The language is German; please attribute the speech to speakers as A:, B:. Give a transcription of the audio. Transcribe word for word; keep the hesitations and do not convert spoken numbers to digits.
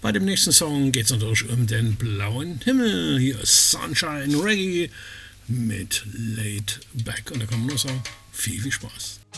A: Bei dem nächsten Song geht es natürlich um den blauen Himmel. Hier ist Sunshine Reggae mit Laid Back. Und da kann man nur sagen, viel, viel Spaß.